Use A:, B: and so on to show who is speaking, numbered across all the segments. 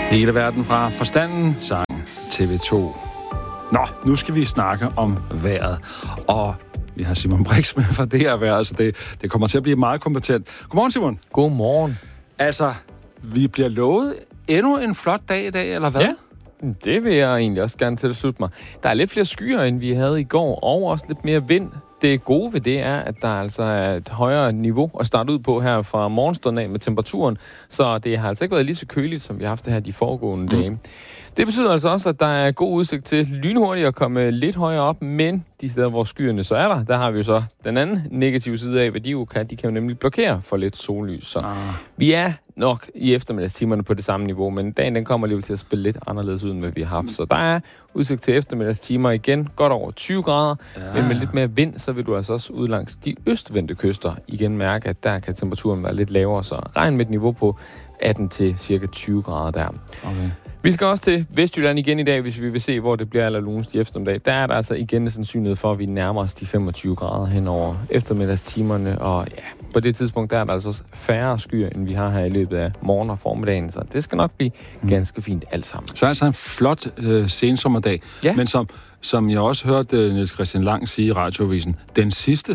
A: Hele verden fra forstanden, sang TV2. Nå, nu skal vi snakke om vejret. Og vi har Simon Brix med fra det her vejr, så det kommer til at blive meget kompetent. Godmorgen, Simon.
B: Godmorgen.
A: Altså, vi bliver lovet endnu en flot dag i dag, eller hvad?
B: Ja, det vil jeg egentlig også gerne tilslutte mig. Der er lidt flere skyer, end vi havde i går, og også lidt mere vind. Det gode ved det er, at der altså er et højere niveau at starte ud på her fra morgenstunden af med temperaturen, så det har altså ikke været lige så køligt, som vi har haft det her de foregående dage. Det betyder altså også, at der er god udsigt til lynhurtigt at komme lidt højere op, men de steder, hvor skyerne så er der har vi jo så den anden negative side af, hvad de kan jo nemlig blokere for lidt sollys. Så vi er nok i eftermiddagstimerne på det samme niveau, men dagen den kommer alligevel til at spille lidt anderledes ud, end hvad vi har haft. Så der er udsigt til eftermiddagstimer igen, godt over 20 grader, men med lidt mere vind, så vil du altså også ud langs de østvendte kyster igen mærke, at der kan temperaturen være lidt lavere, så regn med et niveau på 18 til cirka 20 grader der.
A: Okay.
B: Vi skal også til Vestjylland igen i dag, hvis vi vil se, hvor det bliver allerlunest i eftermiddag. Der er der altså igen en sandsynlighed for, at vi nærmer os de 25 grader hen over eftermiddagstimerne. Og ja, på det tidspunkt, der er der altså færre skyer, end vi har her i løbet af morgen og formiddagen. Så det skal nok blive ganske fint alt sammen.
A: Så altså en flot sensommerdag.
B: Ja.
A: Men som jeg også hørte Niels Christian Lang sige i radioavisen, den sidste.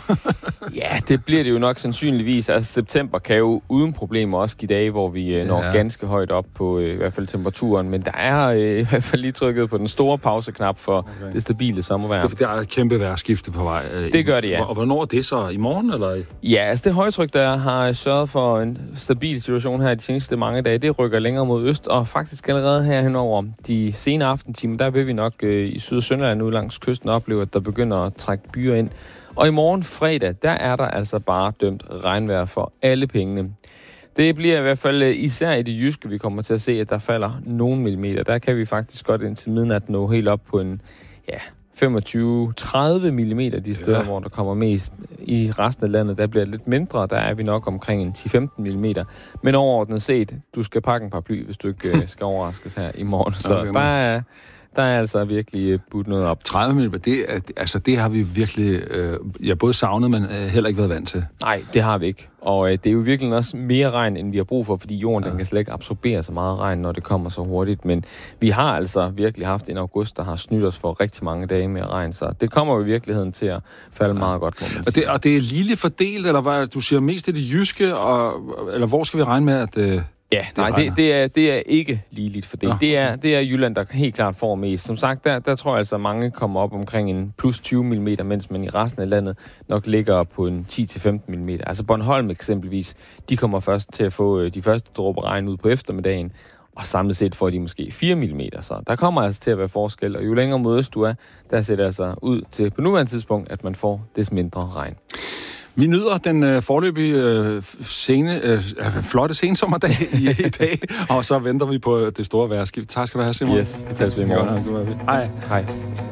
B: Ja, det bliver det jo nok sandsynligvis. Altså september kan jo uden problemer også give dage, hvor vi når ganske højt op på i hvert fald temperaturen. Men der er i hvert fald lige trykket på den store pauseknap for det stabile sommervejr.
A: Det er et kæmpe vejrskifte på vej.
B: Det gør det, ja.
A: Og hvornår er det så? I morgen, eller?
B: Ja, altså det højtryk, der har sørget for en stabil situation her de seneste mange dage, det rykker længere mod øst. Og faktisk allerede her henover de sene aftentimer, der vil vi nok i Syd- og Sønderland ud langs kysten opleve, at der begynder at trække byer ind. Og i morgen fredag, der er der altså bare dømt regnvejr for alle pengene. Det bliver i hvert fald især i det jyske, vi kommer til at se, at der falder nogle millimeter. Der kan vi faktisk godt indtil midnat nå helt op på en 25-30 millimeter de steder, hvor der kommer mest. I resten af landet, der bliver lidt mindre. Der er vi nok omkring en 10-15 millimeter. Men overordnet set, du skal pakke en paraply, hvis du ikke skal overraskes her i morgen. Så okay, der er altså virkelig budt noget op.
A: 30 minutter, det har vi virkelig både savnet, men heller ikke været vant til.
B: Nej, det har vi ikke. Og det er jo virkelig også mere regn, end vi har brug for, fordi jorden den kan slet ikke absorbere så meget regn, når det kommer så hurtigt. Men vi har altså virkelig haft en august, der har snydt os for rigtig mange dage med regn, så det kommer jo i virkeligheden til at falde meget godt.
A: Og det er ligeligt fordelt, eller hvad du siger mest i det jyske, eller hvor skal vi regne med, at...
B: Ja, det er ikke ligeligt for det. Det er Jylland, der helt klart får mest. Som sagt, der tror jeg altså, at mange kommer op omkring en plus 20 mm, mens man i resten af landet nok ligger på en 10-15 mm. Altså Bornholm eksempelvis, de kommer først til at få de første dråber regn ud på eftermiddagen, og samlet set får de måske 4 mm. Så der kommer altså til at være forskel, og jo længere mod øst du er, der ser det altså ud til på nuværende tidspunkt, at man får des mindre regn.
A: Vi nyder den foreløbige flotte sensommerdag i dag, og så venter vi på det store vejrskift. Tak skal du have, Simon.
B: Yes, vi tales ved i morgen.
A: Hej.
B: Hej.